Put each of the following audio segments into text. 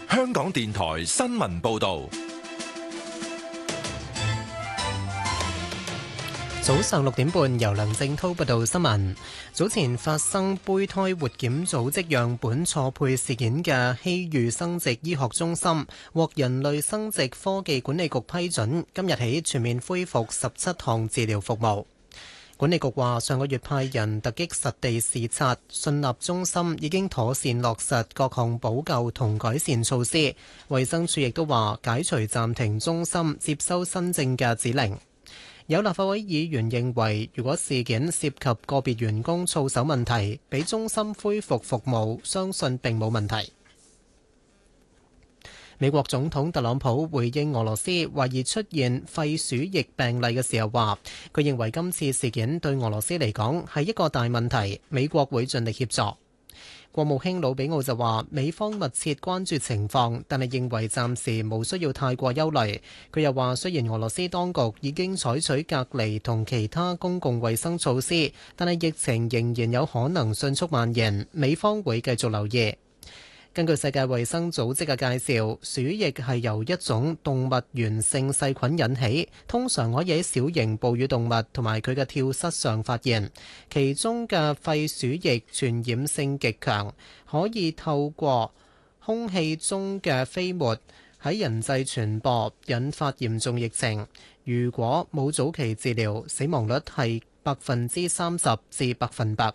香港電台新聞報道。 早上6點半，由梁正滔報道新聞。早前發生胚胎活檢組織樣本錯配事件嘅希裕生殖醫學中心獲人類生殖科技管理局批准，今日起全面恢復17項治療服務。管理局話，上個月派人突擊實地視察，信納中心已經妥善落實各項補救同改善措施。衛生署亦都話，解除暫停中心接收新症嘅指令。有立法會議員認為，如果事件涉及個別員工操守問題，俾中心恢復服務，相信並冇問題。美國總統特朗普回應俄羅斯懷疑出現肺鼠疫病例嘅時候話，佢認為今次事件對俄羅斯嚟講係一個大問題，美國會盡力協助。國務卿魯比奧就話，美方密切關注情況，但係認為暫時無需要太過憂慮。佢又話，雖然俄羅斯當局已經採取隔離同其他公共衛生措施，但係疫情仍然有可能迅速蔓延，美方會繼續留意。根據世界衛生組織嘅介紹，鼠疫係由一種動物源性細菌引起，通常可以喺小型哺乳動物同埋佢嘅跳蚤上發現。其中嘅肺鼠疫傳染性極強，可以透過空氣中嘅飛沫喺人際傳播，引發嚴重疫情。如果冇早期治療，死亡率係30%至100%。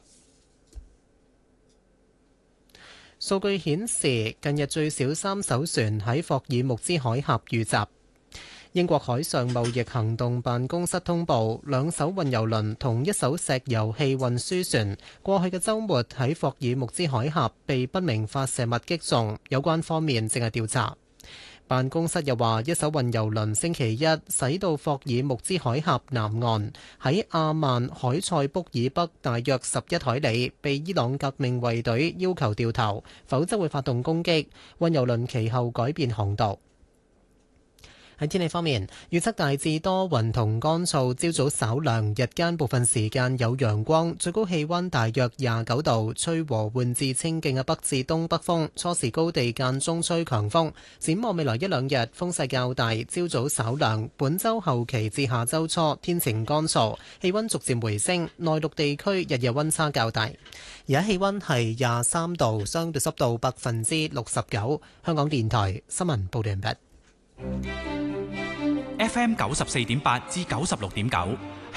數據顯示，近日最少3艘船喺霍爾木茲海峽遇襲。英國海上貿易行動辦公室通報，2艘運油輪同1艘石油氣運輸船過去嘅週末喺霍爾木茲海峽被不明發射物擊中，有關方面正係調查。辦公室又話，1艘運油輪星期一駛到霍爾木茲海峽南岸，喺阿曼海塞卜以北大約11海里，被伊朗革命衛隊要求掉頭，否則會發動攻擊。運油輪其後改變航道。喺天氣方面，預測大致多雲同乾燥，朝早稍涼，日間部分時間有陽光，最高氣溫大約29度，吹和緩至清勁嘅北至東北風，初時高地間中吹強風。展望未來1-2日，風勢較大，朝早稍涼。本週後期至下週初天晴乾燥，氣溫逐漸回升，內陸地區日夜溫差較大。而家氣溫係23度，相對濕度69%。香港電台新聞報道完畢。 FM 94.8至96.9，